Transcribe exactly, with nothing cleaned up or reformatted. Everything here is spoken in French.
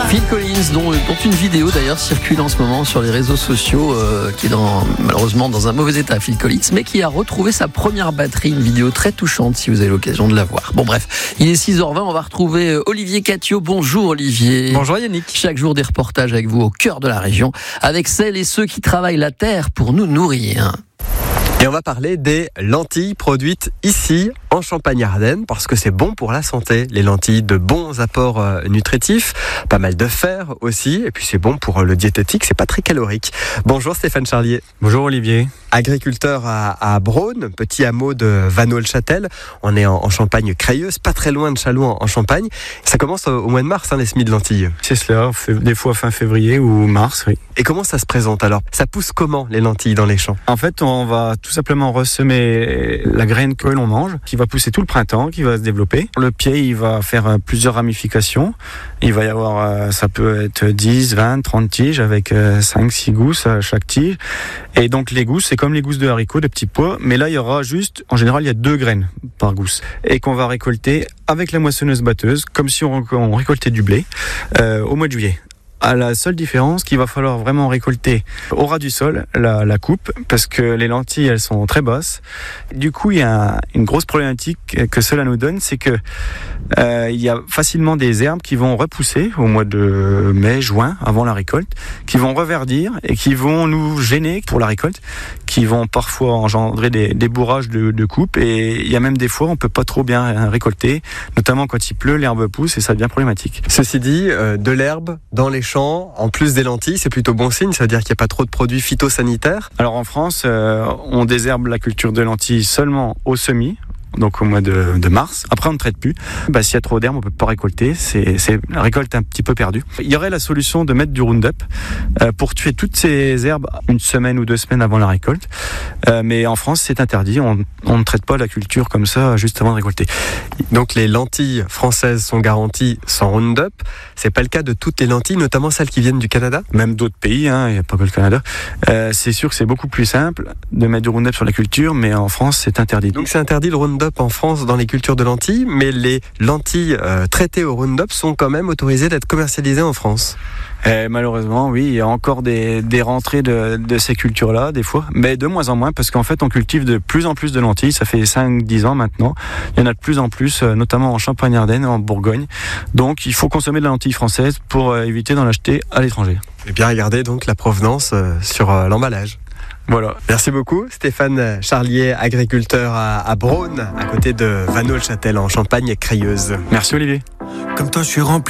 Phil Collins, dont, dont une vidéo d'ailleurs circule en ce moment sur les réseaux sociaux, euh, qui est dans, malheureusement dans un mauvais état, Phil Collins, mais qui a retrouvé sa première batterie, une vidéo très touchante si vous avez l'occasion de la voir. Bon bref, il est six heures vingt, on va retrouver Olivier Catio. Bonjour Olivier. Bonjour Yannick. Chaque jour des reportages avec vous au cœur de la région, avec celles et ceux qui travaillent la terre pour nous nourrir. Et on va parler des lentilles produites ici en Champagne-Ardenne parce que c'est bon pour la santé. Les lentilles de bons apports euh, nutritifs, pas mal de fer aussi, et puis c'est bon pour euh, le diététique, c'est pas très calorique. Bonjour Stéphane Charlier. Bonjour Olivier. Agriculteur à, à Braune, petit hameau de Vanneau-le-Châtel. On est en, en Champagne-Crayeuse, pas très loin de Châlons en, en Champagne. Ça commence au, au mois de mars, hein, les semis de lentilles. C'est cela, des fois fin février ou mars, oui. Et comment ça se présente alors ? Ça pousse comment les lentilles dans les champs ? En fait, on va tout simplement ressemer la graine que l'on mange, qui va pousser tout le printemps, qui va se développer. Le pied, il va faire plusieurs ramifications. Il va y avoir, ça peut être dix, vingt, trente tiges avec cinq, six gousses à chaque tige. Et donc les gousses, c'est comme les gousses de haricots, de petits pois, mais là il y aura juste, en général il y a deux graines par gousse, et qu'on va récolter avec la moissonneuse batteuse, comme si on, on récoltait du blé, euh, au mois de juillet. À la seule différence qu'il va falloir vraiment récolter au ras du sol la, la coupe, parce que les lentilles elles sont très basses. Du coup il y a une grosse problématique que cela nous donne, c'est que euh, il y a facilement des herbes qui vont repousser au mois de mai, juin, avant la récolte, qui vont reverdir et qui vont nous gêner pour la récolte, qui vont parfois engendrer des, des bourrages de, de coupe, et il y a même des fois on peut pas trop bien récolter, notamment quand il pleut, l'herbe pousse et ça devient problématique. Ceci dit, euh, de l'herbe dans les champs, en plus des lentilles, c'est plutôt bon signe, ça veut dire qu'il n'y a pas trop de produits phytosanitaires. Alors en France, euh, on désherbe la culture de lentilles seulement au semis, donc au mois de, de mars. Après, on ne traite plus. Bah, s'il y a trop d'herbes, on ne peut pas récolter. C'est, c'est la récolte un petit peu perdue. Il y aurait la solution de mettre du Roundup euh, pour tuer toutes ces herbes une semaine ou deux semaines avant la récolte. Euh, mais en France, c'est interdit. On, on ne traite pas la culture comme ça juste avant de récolter. Donc les lentilles françaises sont garanties sans Roundup. C'est pas le cas de toutes les lentilles, notamment celles qui viennent du Canada. Même d'autres pays, hein, il n'y a pas que le Canada. Euh, c'est sûr que c'est beaucoup plus simple de mettre du Roundup sur la culture, mais en France, c'est interdit. Donc c'est interdit le Roundup en France dans les cultures de lentilles, mais les lentilles euh, traitées au Roundup sont quand même autorisées d'être commercialisées en France. Et malheureusement, oui, il y a encore des, des rentrées de, de ces cultures-là, des fois, mais de moins en moins, parce qu'en fait, on cultive de plus en plus de lentilles. Ça fait cinq dix ans maintenant. Il y en a de plus en plus, notamment en Champagne-Ardenne et en Bourgogne. Donc, il faut consommer de la lentille française pour euh, éviter d'en acheter à l'étranger. Et bien regarder donc la provenance euh, sur euh, l'emballage. Voilà. Merci beaucoup Stéphane Charlier, agriculteur à, à Braune, à côté de Vanneau-le-Châtel en Champagne-Crayeuse. Merci Olivier. Comme toi, je suis rempli.